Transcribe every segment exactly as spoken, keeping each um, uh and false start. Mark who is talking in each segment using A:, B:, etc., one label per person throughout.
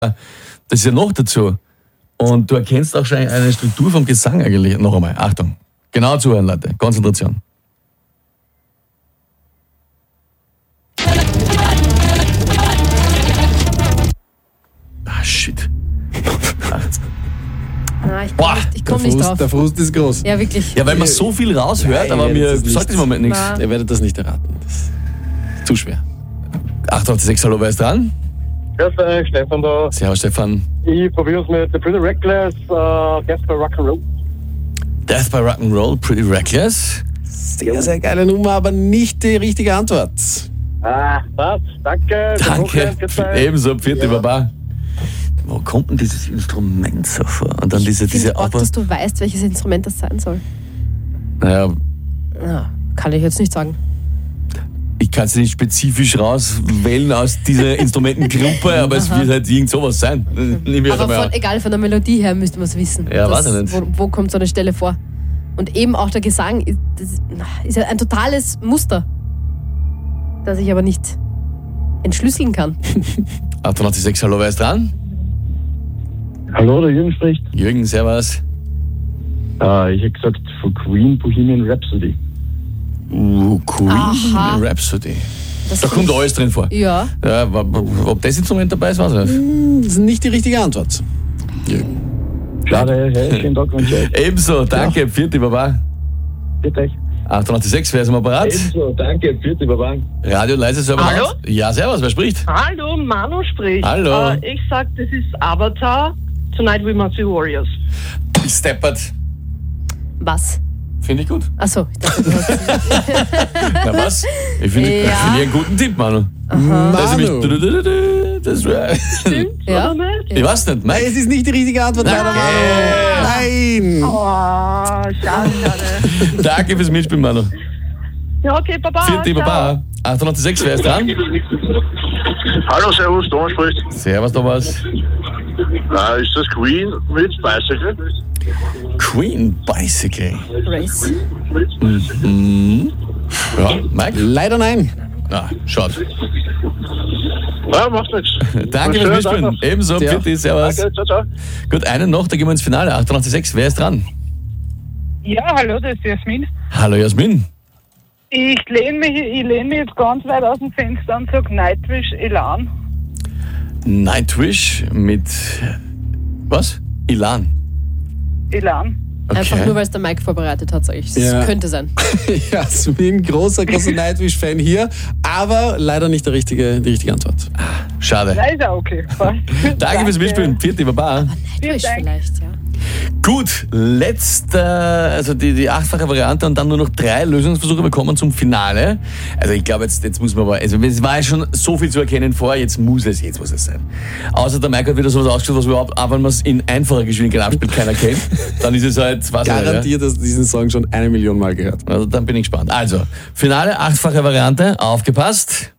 A: Das ist ja noch dazu. Und du erkennst auch schon eine Struktur vom Gesang eigentlich. Noch einmal, Achtung. Genau zuhören, Leute. Konzentration. Ah, shit.
B: Na, ich komme nicht, ich komm nicht drauf.
C: Der Frust ist groß.
B: Ja, wirklich.
A: Ja, weil man so viel raushört,
C: Nein,
A: aber
C: ihr
A: mir
C: werdet das
A: sagt
C: nicht.
A: im Moment nichts.
B: Na.
C: Ihr werdet das nicht erraten. Das ist zu schwer.
A: achthundertsechs, hallo, wer ist dran?
D: Grüß euch, Stefan da.
A: Servus, Stefan.
D: Ich probiere es mit The Pretty Reckless, uh, Death by Rock'n'Roll.
A: Death by Rock'n'Roll, Pretty Reckless.
C: Sehr, sehr geile Nummer, aber nicht die richtige Antwort.
D: Ah, passt. Danke.
A: Danke. Ebenso, vierte
D: Ja.
A: Baba. Wo kommt denn dieses Instrument so vor? Und dann diese,
B: Ich
A: diese
B: finde auch,
A: Aufbau.
B: dass du weißt, welches Instrument das sein soll.
A: Naja,
B: Ja, kann ich jetzt nicht sagen.
A: ich kann es nicht spezifisch rauswählen aus dieser Instrumentengruppe, aber es wird halt irgend sowas sein. Nehme ich
B: Aber
A: einmal
B: von,
A: an.
B: egal, von der Melodie her müsste man es wissen.
A: Ja,
B: Das-
A: weiß ich nicht.
B: Wo, wo kommt so eine Stelle vor? Und eben auch der Gesang ist, das ist ja ein totales Muster, das ich aber nicht entschlüsseln kann.
A: achthundertsechs, hallo, wer ist dran?
D: Hallo, der Jürgen spricht.
A: Jürgen, servus.
D: Ah, ich hätte gesagt von Queen Bohemian Rhapsody.
A: Uh, Queen
B: Aha.
A: Rhapsody.
B: Das
A: Da kommt alles drin vor.
B: Ja,
A: Ja, ob das Instrument dabei ist, weiß ich nicht.
C: Das ist nicht die richtige Antwort.
D: Schade, hey, schönen Tag wünsche ich euch.
A: Ebenso, danke, vierte Baba.
D: Bitte euch.
A: achthundertsechs, wer ist am Apparat?
D: Ebenso, danke, vierte Baba.
A: Radio leise selber.
E: Hallo?
A: Ja, servus, wer spricht?
E: Hallo, Manu spricht.
A: Hallo.
E: Äh, ich sag, das ist Avatar. Tonight we must be warriors.
A: Steppert.
B: was?
A: Finde ich gut.
B: Achso, ich dachte, du hast.
A: Na was? Ich finde
B: Ja.
A: ich find einen guten Tipp, Manu. Das ist
C: Manu.
A: nämlich. Das wär-
B: Ja?
E: Oder nicht?
A: Ich weiß nicht,
C: Nein,
A: Mike.
C: es ist nicht die richtige Antwort, leider, Manu. Nein.
E: Oh, schade, schade.
A: Danke fürs Mitspielen, Manu.
E: Ja, okay, Baba.
A: Vierte
E: ciao.
A: Baba. achthundertsechs, wer ist dran?
F: Hallo, servus, Thomas spricht.
A: Servus, Thomas.
F: Äh, ist das Queen mit Bicycle?
A: Queen Bicycle.
B: Race.
A: Ja, Mike?
C: Leider nein.
A: Na, schaut.
F: Ja, macht nichts.
A: Danke fürs
F: Schönen Tag
A: Mitspielen.
F: noch.
A: Ebenso,
C: Ja.
A: Vierte, servus.
F: Danke, ciao, ciao.
A: Gut, einen noch, da gehen wir ins Finale. achthundertsechs, wer ist dran?
G: Ja, hallo, das ist Jasmin.
A: Hallo, Jasmin.
G: Ich lehne mich, ich lehn mich jetzt ganz weit aus dem Fenster und sage Nightwish Elan.
A: Nightwish mit. Was? Ilan.
G: Elan.
B: Einfach nur,
A: Okay.
B: weil es der Mike vorbereitet hat, sage ich. Das
C: Ja.
B: könnte sein.
C: Jasmin, großer, großer Nightwish-Fan hier, aber leider nicht der richtige, die richtige Antwort.
A: Schade.
G: Ja, ist auch okay. Passt.
A: Danke fürs Mitspielen. Vierte Baba.
B: Nightwish
G: Dank.
B: vielleicht, ja.
A: Gut, letzter, also die, die achtfache Variante und dann nur noch drei Lösungsversuche. Wir kommen zum Finale. Also ich glaube, jetzt, jetzt muss man aber, also es war ja schon so viel zu erkennen vorher, jetzt muss es, jetzt muss es sein. Außer der Mike hat wieder sowas ausgestellt, was überhaupt, auch wenn man es in einfacher Geschwindigkeit abspielt, keiner kennt, dann ist es halt, was
C: Garantiert hast du diesen Song schon eine Million Mal gehört.
A: Also dann bin ich gespannt. Also, Finale, achtfache Variante, aufgepasst.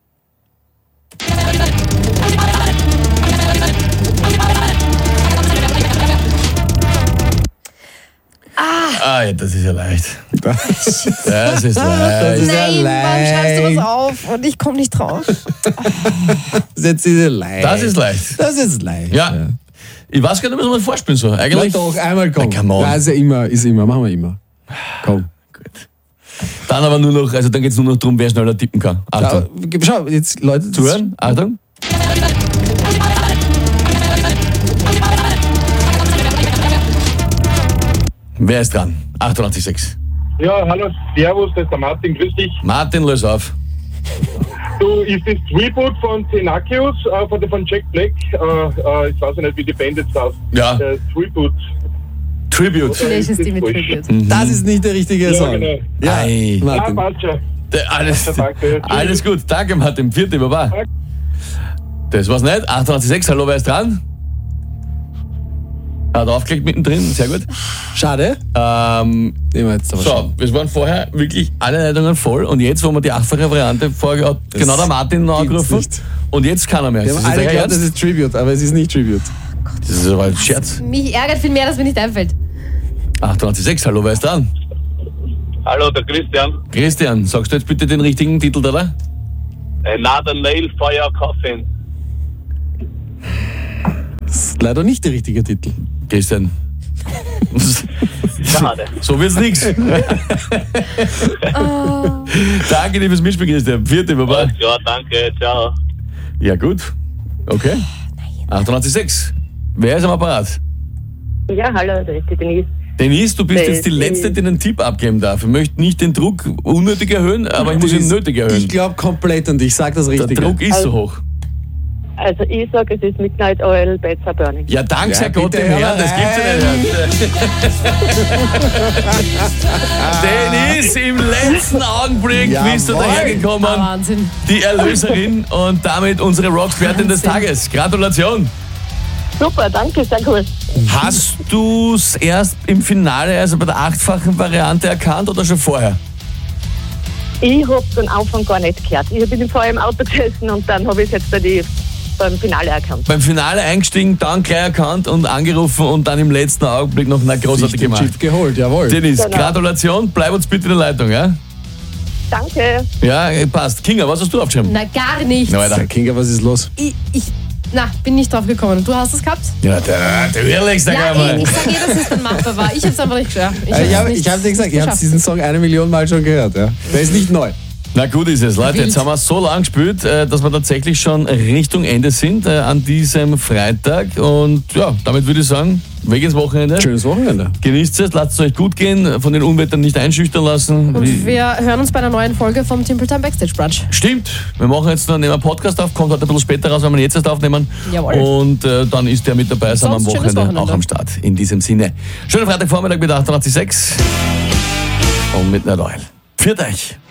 A: Ah, ja, das ist ja leicht.
C: Das,
A: Das ist
C: das ist
A: leicht.
C: ja
B: Nein, warum schreibst du
C: leicht.
B: was auf und ich komme nicht drauf?
C: Setz diese leicht.
A: Das ist leicht.
C: Das ist leicht.
A: Ja. Ich weiß gar nicht, was man vorspielen soll.
C: Na
A: Eigentlich.
C: doch, einmal komm.
A: Na, come on.
C: Ja, ist ja immer, ist immer, machen wir immer. Komm.
A: Gut. Dann aber nur noch, also dann geht es nur noch darum, wer schneller tippen kann. Achtung.
C: Schau, schau jetzt Leute, das-
A: Zuhören, Achtung. Wer ist dran? achtundachtzig Komma sechs.
D: Ja, hallo, servus, das ist der Martin, grüß dich.
A: Martin, löse auf.
D: Du, ist das Reboot von Tenacious, äh, von, von Jack Black, äh, äh, ich weiß nicht, wie die Band jetzt heißt.
A: Ja.
D: Das Reboot.
A: Tribute.
B: Vielleicht ist die mit
D: Falsch.
B: Tribute.
C: Das ist nicht der richtige
D: Ja,
C: Song.
D: genau.
C: Ja,
A: Ei.
D: Ah,
C: Martin.
D: passt schon.
A: Der- Alles,
D: Danke.
A: alles gut. Danke, Martin. Vierte Baba.
D: Danke.
A: Das war's nicht. achtundachtzig Komma sechs. Hallo, wer ist dran? Hat aufgelegt mittendrin. Sehr gut.
C: Schade.
A: Ähm,
C: Nehmen wir jetzt aber
A: so,
C: schon.
A: es waren vorher wirklich alle Leitungen voll und jetzt, wo man die achtfache Variante vorher hat,
C: Das
A: genau der Martin noch
C: gibt's
A: angerufen
C: nicht.
A: und jetzt keiner mehr.
C: Wir
A: Ist
C: haben
A: das
C: alle
A: der
C: geglaubt, das
A: Ernst?
C: ist Tribute, aber es ist nicht Tribute.
A: Das ist aber ein Scherz.
B: Mich ärgert viel mehr, dass mir nicht einfällt.
A: achtundachtzig Komma sechs. Hallo, wer ist dran?
F: Hallo, der Christian.
A: Christian, sagst du jetzt bitte den richtigen Titel, oder?
F: Another Nail for your coffin.
C: Leider nicht der richtige Titel.
A: Christian.
F: Schade.
A: So wird's nix. Danke dir fürs Mitspielen, Christian. Vierte, Baba.
F: Ja, danke, ciao.
A: Ja, gut. Okay. achtundneunzig Komma sechs. Wer ist am Apparat?
E: Ja, hallo, das ist die Denise.
A: Denise, du bist
E: Nee,
A: jetzt die
E: die-
A: Letzte, die einen Tipp abgeben darf. Ich möchte nicht den Druck unnötig erhöhen, aber ich muss ihn
C: Das ist-
A: nötig
C: Ich
A: erhöhen.
C: glaube komplett an dich. Sag das
A: Der
C: Richtige.
A: Druck ist so hoch.
E: Also ich sage, es ist Midnight Oil, Beds Are Burning.
A: Ja, danke,
C: Ja,
A: Herr Gott
C: bitte
A: im Herrn,
C: hör
A: das gibt's ja nicht. Denise, im letzten Augenblick bist du
C: Jawohl.
A: dahergekommen.
B: Ah, Wahnsinn.
A: Die Erlöserin und damit unsere Rockexpertin des
B: Wahnsinn.
A: Tages. Gratulation.
E: Super, danke, sehr cool.
A: Hast du es erst im Finale, also bei der achtfachen Variante erkannt oder schon vorher?
E: Ich habe den Anfang gar nicht gehört. Ich bin vorher im Auto gesessen und dann habe ich es jetzt bei die, beim Finale erkannt.
A: Beim Finale eingestiegen, dann gleich erkannt und angerufen und dann im letzten Augenblick noch eine großartig
C: Sich den
A: gemacht.
C: Chip geholt, jawohl.
A: Dennis,
E: Genau.
A: Gratulation, bleib uns bitte in der Leitung, ja?
E: Danke.
A: Ja, passt. Kinga, was hast du aufgeschrieben?
B: Na, gar nichts.
A: Na, Alter.
C: Ja, Kinga, was ist los?
B: Ich, ich, na, bin nicht drauf gekommen. Du hast es gehabt?
A: Ja, der, der Ehrlich, sag
B: Ja,
A: einmal.
B: eh, ich sag eh, dass es dann machbar war. Ich hab's einfach nicht geschafft. Ich,
C: Äh,
B: hab's
C: Ich habe
B: nicht
C: ich hab dir gesagt, ihr habt
B: geschafft.
C: diesen Song eine Million Mal schon gehört. Ja? Der ist nicht neu.
A: Na gut ist es, Leute.
B: Wild.
A: Jetzt haben wir so lang gespielt, äh, dass wir tatsächlich schon Richtung Ende sind äh, an diesem Freitag. Und ja, damit würde ich sagen, weg ins Wochenende.
C: Schönes Wochenende.
A: Genießt es, lasst es euch gut gehen, von den Unwettern nicht einschüchtern lassen.
B: Und
A: Wie-
B: wir hören uns bei einer neuen Folge vom Timple Time Backstage Brunch.
A: Stimmt, wir machen jetzt noch nehmen einen Podcast auf, kommt heute ein bisschen später raus, wenn wir ihn jetzt erst aufnehmen.
B: Jawohl.
A: Und äh, dann ist der mit dabei, sind wir am
B: Sonst schönes
A: Wochenende,
B: Wochenende.
A: auch am Start. In diesem Sinne. Schönen Freitagvormittag mit achtundachtzig Komma sechs und mit Midnight Oil. Pfiat euch!